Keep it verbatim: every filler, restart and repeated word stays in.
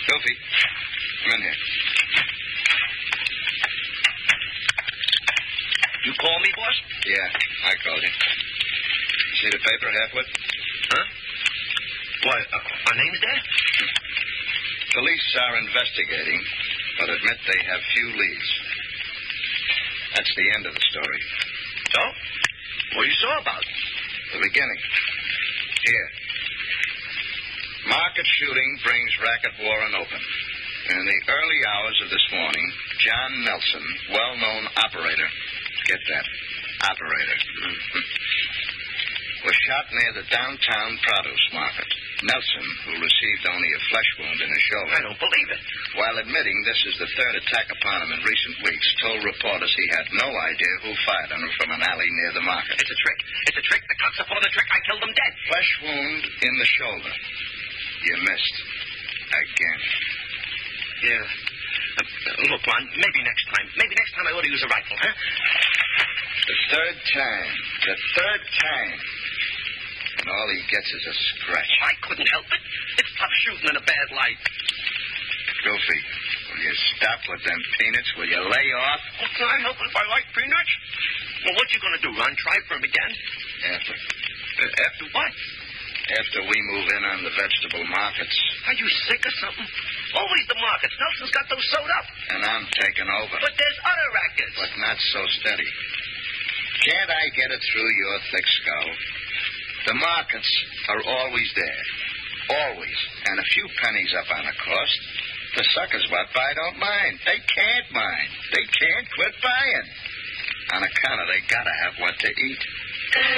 Goofy, come in here. You call me, boss? Yeah, I called you. You see the paper, Halfwood? Huh? Why, uh, our name's there? Police are investigating, but admit they have few leads. That's the end of the story. So? What you saw about? The beginning. Here. Market shooting brings racket warren open. In the early hours of this morning, John Nelson, well-known operator, get that, operator, mm-hmm, was shot near the downtown produce market. Nelson, who received only a flesh wound in his shoulder, I don't believe it. while admitting this is the third attack upon him in recent weeks, told reporters he had no idea who fired on him from an alley near the market. It's a trick. It's a trick. The cops are pulling a trick. I killed them dead. Flesh wound in the shoulder. You missed. Again. Yeah. Uh, uh, look, Ron, maybe next time. Maybe next time I ought to use a rifle, huh? The third time. The third time. And all he gets is a scratch. I couldn't help it. It's tough shooting in a bad light. Goofy, will you stop with them peanuts? Will you lay off? Well, can I help it if I like peanuts? Well, what you going to do, Ron? Try for him again? After. Uh, after what? After we move in on the vegetable markets. Are you sick or something? Always the markets. Nelson's got those sewed up. And I'm taking over. But there's other rackets. But not so steady. Can't I get it through your thick skull? The markets are always there. Always. And a few pennies up on the cost. The suckers what buy don't mind. They can't mind. They can't quit buying. On account of they gotta have what to eat.